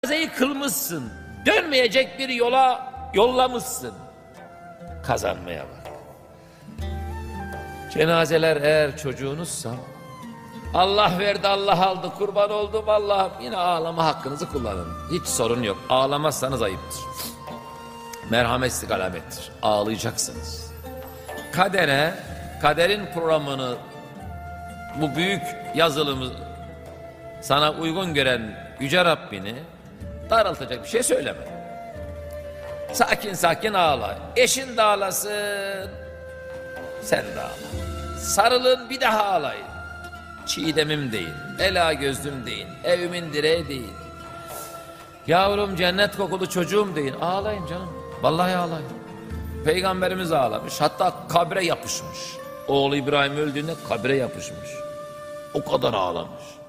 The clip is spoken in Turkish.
Cenazeyi kılmışsın, dönmeyecek bir yola yollamışsın. Kazanmaya bak. Cenazeler eğer çocuğunuzsa, Allah verdi Allah aldı, kurban oldum Allah'ım, yine ağlama hakkınızı kullanın. Hiç sorun yok. Ağlamazsanız ayıptır. Merhametsizlik alamettir. Ağlayacaksınız. Kaderin programını, bu büyük yazılımı sana uygun gören Yüce Rabbini daraltacak bir şey söyleme. Sakin sakin ağla. Eşin de ağlasın, sen de ağla. Sarılın, bir daha ağlayın. Çiğdemim deyin, ela gözlüm deyin, evimin direği deyin. Yavrum cennet kokulu çocuğum deyin. Ağlayın canım. Vallahi ağlayın. Peygamberimiz ağlamış. Hatta kabre yapışmış. Oğlu İbrahim öldüğünde kabre yapışmış. O kadar ağlamış.